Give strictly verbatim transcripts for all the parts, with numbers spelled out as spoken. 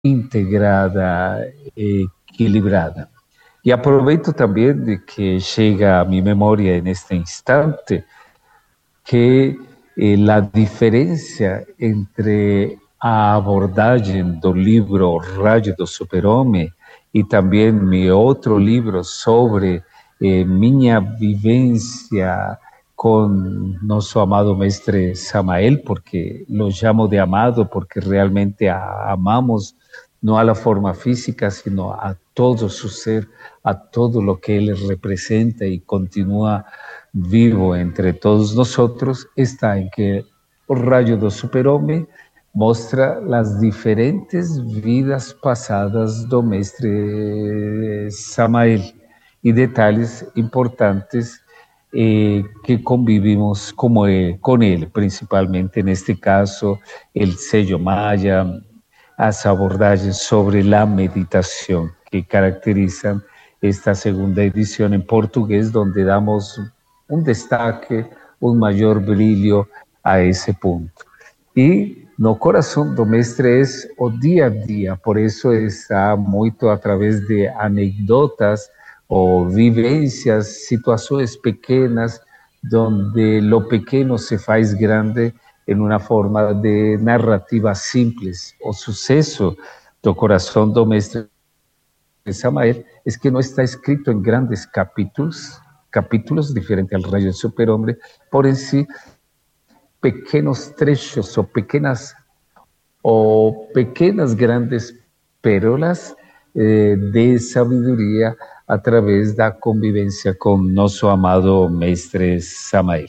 integrada, equilibrada. E aproveito também de que chega à minha memória neste instante que eh, a diferença entre a abordagem do livro Rayo do Super-Homem e também meu outro livro sobre eh, minha vivência com nosso amado mestre Samael, porque lo chamo de amado, porque realmente a amamos não a forma física, sino a todo su ser, a todo lo que ele representa e continua vivo entre todos nosotros, está en que o Rayo do Super-Homem mostra as diferentes vidas passadas do mestre Samael e detalhes importantes eh, que convivimos como ele, com ele, principalmente neste caso, el sello Maya, as abordagens sobre a meditação que caracterizam esta segunda edição em português, onde damos um destaque, um maior brilho a esse ponto. E no coração do mestre é o dia a dia, por isso está muito através de anedotas ou vivências, situações pequenas, onde lo pequeno se faz grande em uma forma de narrativa simples. O sucesso do coração do mestre Samael é que não está escrito em grandes capítulos, capítulos diferentes ao Rayo do Super-Homem, porém sí pequenos trechos ou pequenas ou pequenas grandes pérolas eh, de sabedoria através da convivência com nosso amado mestre Samael.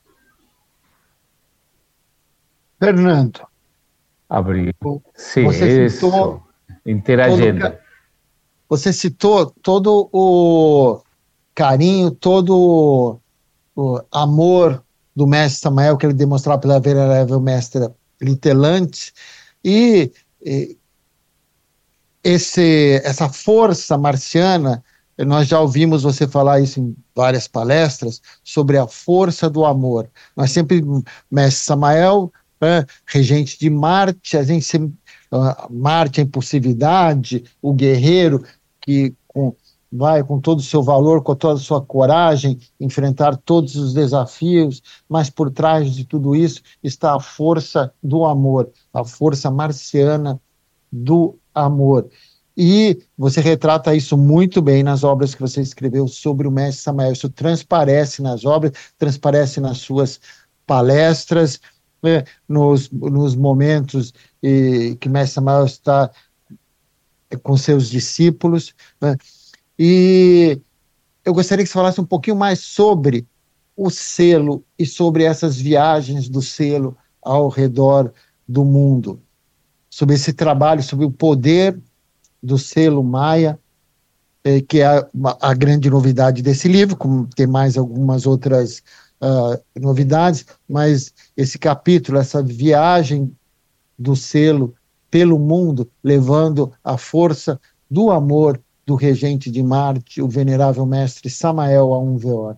Fernando, Abriu. Sim, você isso. citou Interagindo. todo, você citou todo o carinho, todo o amor do mestre Samael que ele demonstrava pela venerável mestra Litelante, e, e esse, essa força marciana, nós já ouvimos você falar isso em várias palestras, sobre a força do amor. Nós sempre, mestre Samael, é, regente de Marte, a gente sempre, uh, Marte, a impulsividade, o guerreiro que com, vai com todo o seu valor, com toda a sua coragem, enfrentar todos os desafios, mas por trás de tudo isso está a força do amor, a força marciana do amor. E você retrata isso muito bem nas obras que você escreveu sobre o mestre Samael. Isso transparece nas obras, transparece nas suas palestras, né, nos, nos momentos eh, que o mestre Samael está com seus discípulos, né? E eu gostaria que você falasse um pouquinho mais sobre o selo e sobre essas viagens do selo ao redor do mundo, sobre esse trabalho, sobre o poder do selo Maia, eh, que é a, a grande novidade desse livro, como tem mais algumas outras uh, novidades, mas esse capítulo, essa viagem do selo pelo mundo, levando a força do amor do regente de Marte, o venerável mestre Samael A um V O.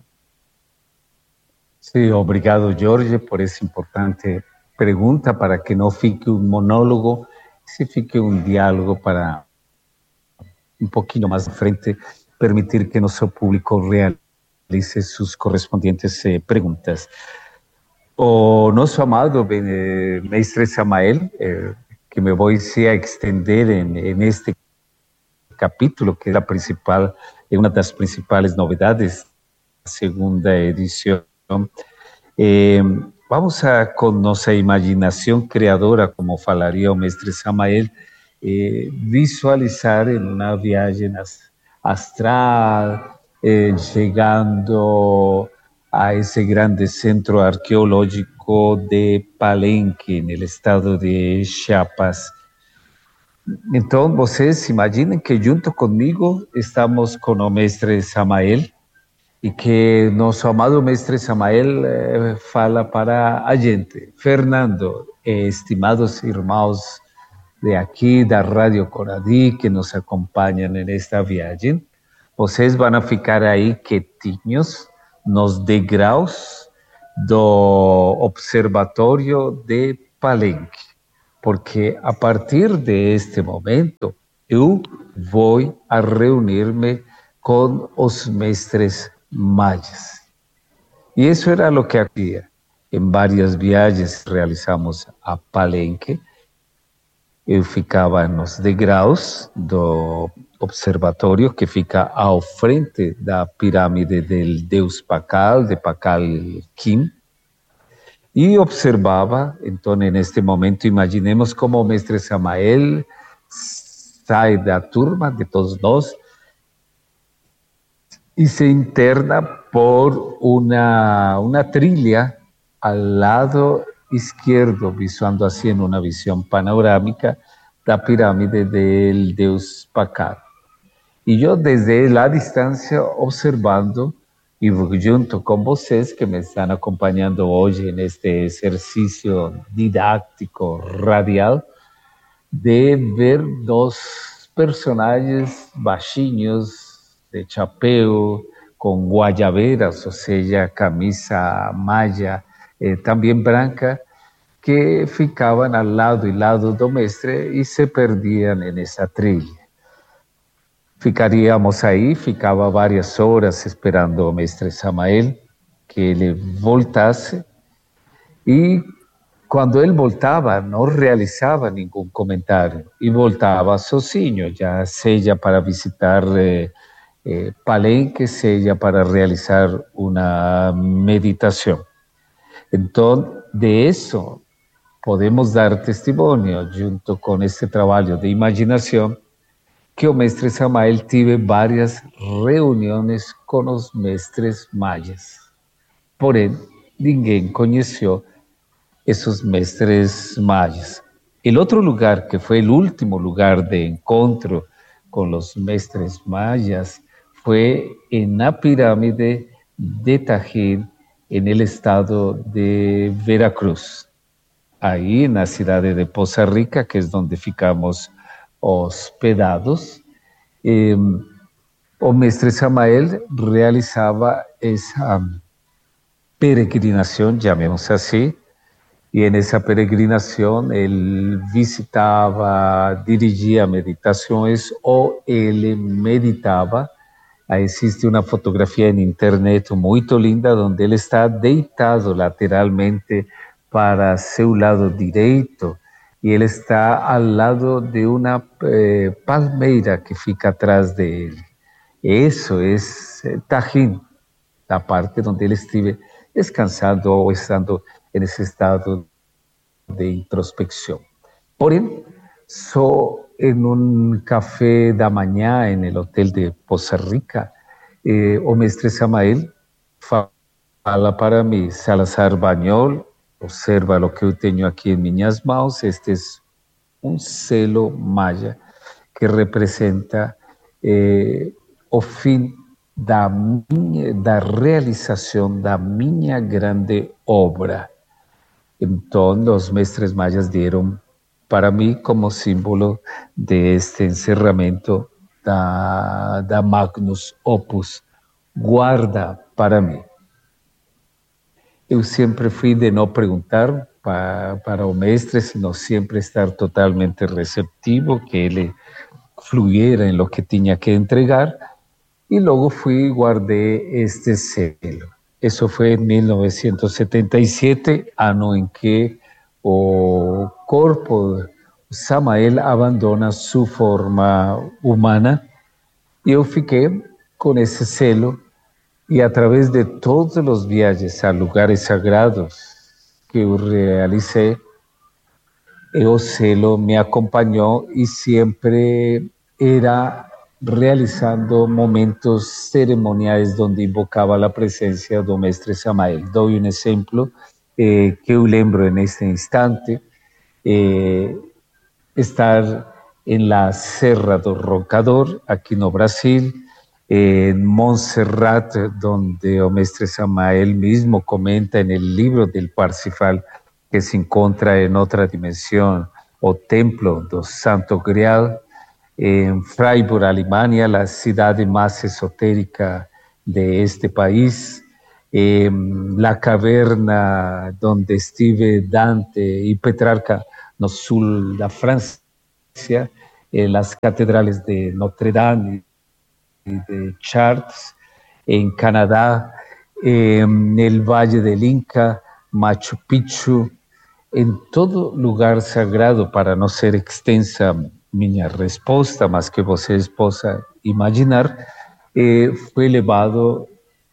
Sim, obrigado, Jorge, por essa importante pergunta, para que não fique um monólogo, se fique um diálogo para um pouquinho mais à frente permitir que nosso público realize suas correspondentes eh, perguntas. O nosso amado eh, mestre Samael, eh, que me vou se a extender em, em este capítulo, que é a principal, é uma das principais novidades da segunda edição. Eh, vamos a, com nossa imaginação criadora, como falaria o mestre Samael, eh, visualizar em uma viagem astral, eh, chegando a esse grande centro arqueológico de Palenque, no estado de Chiapas. Então, vocês imaginem que junto comigo estamos com o mestre Samael e que nosso amado mestre Samael eh, fala para a gente. Fernando, eh, estimados irmãos de aqui da Rádio Coradi que nos acompanham nesta viagem, vocês vão ficar aí quietinhos nos degraus do Observatório de Palenque. porque a partir de este momento eu vou a reunir-me com os mestres mayas. E isso era o que havia. Em várias viagens realizamos a Palenque. Eu ficava nos degraus do observatório que fica ao frente da pirâmide do deus Pacal, de Pacal Kim, e observava. Então, neste momento, imaginemos como o mestre Samael sai da turma de todos nós e se interna por uma, uma trilha ao lado izquierdo, visuando así en una visión panorámica la pirámide del Deus Pacal. Y yo desde la distancia observando y junto con vocês que me están acompañando hoy en este ejercicio didáctico radial, de ver dos personajes baixinhos de chapéu con guayaberas, o sea, camisa maya, Eh, también branca, que ficaban al lado y lado do mestre y se perdían en esa trilha. Ficaríamos ahí, ficava varias horas esperando o mestre Samael que ele voltasse, y cuando él voltaba no realizaba ningún comentario y voltaba sozinho, ya sea para visitar eh, eh, Palenque, sea para realizar una meditación. Entonces, de eso podemos dar testimonio, junto con este trabajo de imaginación, que o mestre Samael tive varias reuniones con los mestres mayas. Porém, ninguém conheció esos mestres mayas. El otro lugar, que fue el último lugar de encuentro con los mestres mayas, fue en la pirámide de Tajín, en el estado de Veracruz, ahí en la ciudad de Poza Rica, que es donde ficamos hospedados. Eh, o mestre Samael realizaba esa peregrinación, llamemos así, y en esa peregrinación él visitaba, dirigía meditaciones o él meditaba. Aí existe uma fotografia em internet muito linda, onde ele está deitado lateralmente para seu lado direito e ele está ao lado de uma eh, palmeira que fica atrás dele. Isso é Tajín, a parte onde ele estive descansando ou estando nesse estado de introspecção. Porém, só en un café da manhã en el hotel de Poza Rica, eh, o mestre Samael fala para mí: Salazar Bañol, observa lo que eu tenho aqui em minhas mãos, este é um selo maya que representa eh, o fim da, minha, da realização da minha grande obra. Então, os mestres mayas deram para mí como símbolo de este encerramento da, da Magnus Opus, guarda para mí. Eu sempre fui de não perguntar para, para o mestre, sino sempre estar totalmente receptivo, que ele fluyera em lo que tinha que entregar, e logo fui e guardei este selo. Isso foi em mil novecentos e setenta e sete, ano em que o corpo Samael abandona sua forma humana, e eu fiquei com esse selo, e através de todos os viagens a lugares sagrados que eu realizei, o selo me acompanhou e sempre era realizando momentos cerimoniais onde invocava a presença do mestre Samael. Dou um exemplo eh, que eu lembro neste instante, eh, estar em la Serra do Roncador, aqui no Brasil, en Montserrat, donde o mestre Samael mismo comenta en el libro del Parsifal que se encuentra en otra dimensión, o templo do Santo Grial, en Freiburg, Alemania, la ciudad más esotérica de este país, en la caverna donde estive Dante y Petrarca no sul da França, eh, as catedrais de Notre Dame e de Chartres, em Canadá, eh, no Vale del Inca, Machu Picchu, em todo lugar sagrado, para não ser extensa minha resposta, mas que vocês possam imaginar, eh, foi levado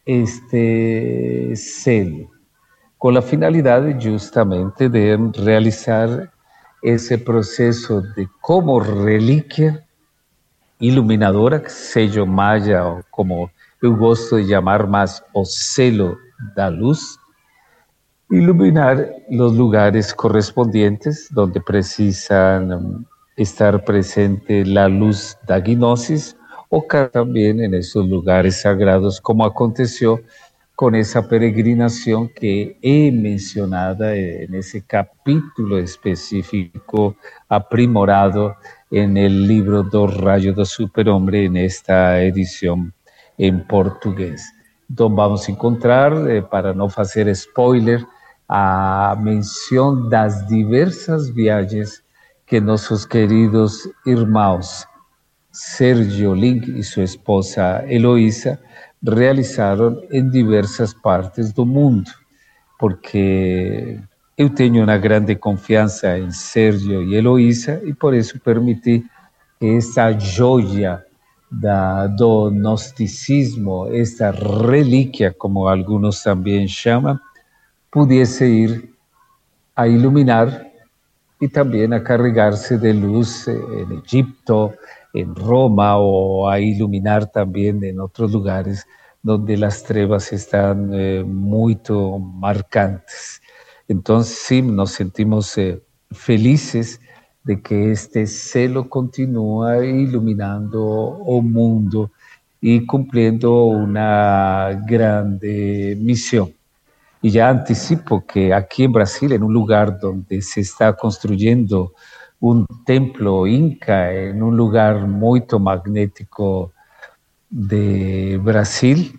este selo, com a finalidade justamente de realizar esse processo de como relíquia iluminadora, seja maia, ou como eu gosto de chamar mais, o selo da luz, iluminar os lugares correspondientes onde precisam estar presente a luz da gnosis, ou também nesses lugares sagrados, como aconteceu com essa peregrinação que é mencionada nesse capítulo específico aprimorado no livro do Raio do Superhomem, nesta edição em português. Então vamos encontrar, eh, para não fazer spoiler, a menção das diversas viagens que nossos queridos irmãos Sérgio Link e sua esposa Eloísa realizaram em diversas partes do mundo, porque eu tenho uma grande confiança em Sérgio e Eloísa e por isso permiti que essa joia da, do gnosticismo, esta relíquia, como alguns também chamam, pudesse ir a iluminar e também a carregar-se de luz em Egipto, em Roma, ou a iluminar também em outros lugares onde as trevas estão eh, muito marcantes. Então, sim, nos sentimos eh, felizes de que este selo continua iluminando o mundo e cumprindo uma grande missão. E já antecipo que aqui em Brasil, em um lugar onde se está construindo um templo inca, em um lugar muito magnético de Brasil,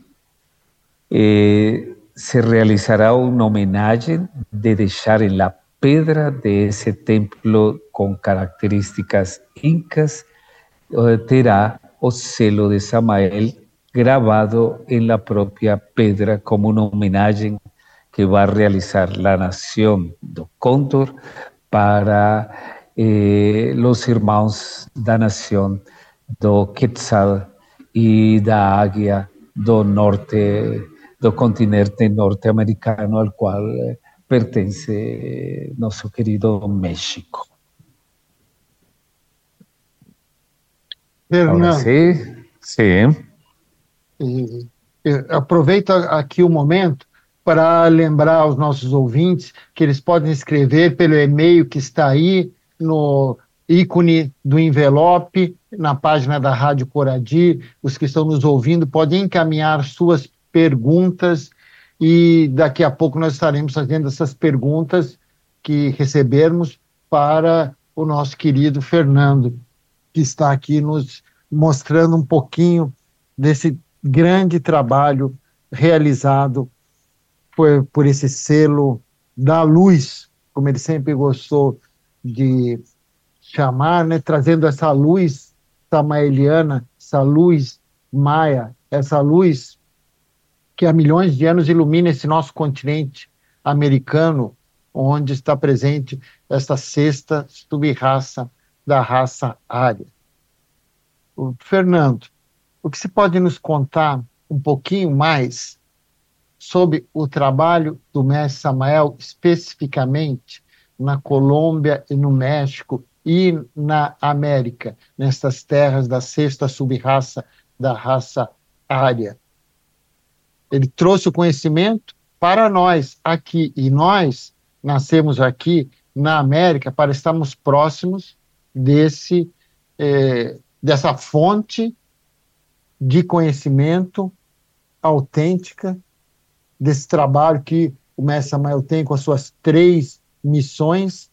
eh, se realizará uma homenagem de deixar em la pedra de ese templo com características incas, eh, terá o selo de Samael gravado em la própria pedra como uma homenagem que vai realizar a nação do Cóndor para eh, os irmãos da nação do Quetzal e da Águia do norte, do continente norte-americano, ao qual eh, pertence nosso querido México. Fernando, sim, sim. E, e, aproveito aqui o momento para lembrar aos nossos ouvintes que eles podem escrever pelo e-mail que está aí no ícone do envelope, na página da Rádio Coradi. Os que estão nos ouvindo podem encaminhar suas perguntas e daqui a pouco nós estaremos fazendo essas perguntas que recebermos para o nosso querido Fernando, que está aqui nos mostrando um pouquinho desse grande trabalho realizado por, por esse selo da luz, como ele sempre gostou de chamar, né? Trazendo essa luz samaeliana, essa luz maia, essa luz que há milhões de anos ilumina esse nosso continente americano, onde está presente essa sexta sub-raça da raça ária. O Fernando, o que você pode nos contar um pouquinho mais sobre o trabalho do mestre Samael, especificamente na Colômbia e no México e na América, nessas terras da sexta sub-raça da raça ária? Ele trouxe o conhecimento para nós aqui, e nós nascemos aqui na América para estarmos próximos desse, eh, dessa fonte de conhecimento autêntica, desse trabalho que o mestre Samael tem com as suas três missões,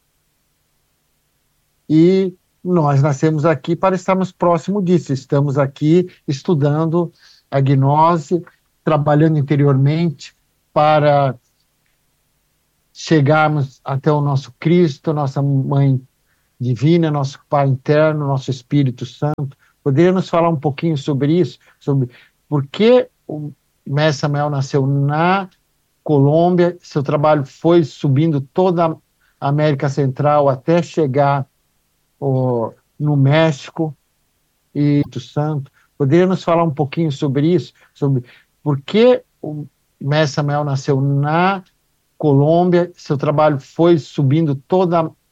e nós nascemos aqui para estarmos próximos disso. Estamos aqui estudando a gnose, trabalhando interiormente para chegarmos até o nosso Cristo, nossa Mãe Divina, nosso Pai interno, nosso Espírito Santo. Poderia nos falar um pouquinho sobre isso? Sobre por que o Mestre Samael nasceu na Colômbia, seu trabalho foi subindo toda a América Central até chegar oh, no México e Espírito Santo. Poderia nos falar um pouquinho sobre isso? Sobre por que o Mestre Samael nasceu na Colômbia, seu trabalho foi subindo toda a